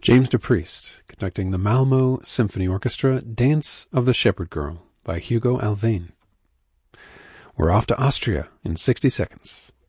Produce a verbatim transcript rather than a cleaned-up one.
James DePriest conducting the Malmo Symphony Orchestra Dance of the Shepherd Girl by Hugo Alvain. We're off to Austria in sixty seconds.